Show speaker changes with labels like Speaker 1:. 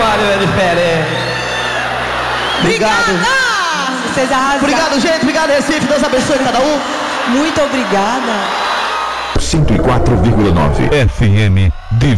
Speaker 1: é diferente.
Speaker 2: Obrigado.
Speaker 3: Vocês arrasaram.
Speaker 2: Obrigado, gente. Obrigado, Recife. Deus abençoe cada um.
Speaker 3: Muito obrigada.
Speaker 4: 104,9 FM